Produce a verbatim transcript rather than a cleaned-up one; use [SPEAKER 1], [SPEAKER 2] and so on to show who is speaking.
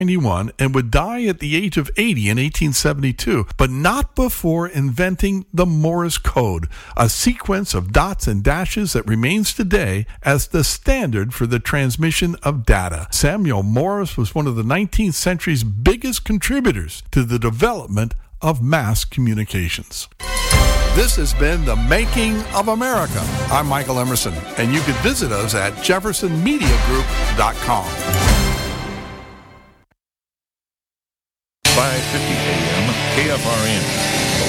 [SPEAKER 1] ninety-one and would die at the age of eighty in eighteen seventy-two, but not before inventing the Morse code, a sequence of dots and dashes that remains today as the standard for the transmission of data. Samuel Morse was one of the nineteenth century's biggest contributors to the development of mass communications. This has been The Making of America. I'm Michael Emerson, and you can visit us at jefferson media group dot com.
[SPEAKER 2] five fifty a.m. K F R N.